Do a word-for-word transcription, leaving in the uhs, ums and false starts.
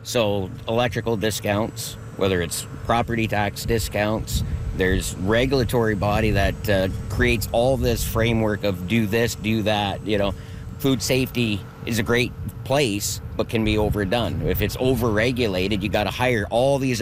So electrical discounts, whether it's property tax discounts, there's regulatory body that uh, creates all this framework of do this, do that. You know, food safety is a great place, but can be overdone. If it's over-regulated, you got to hire all these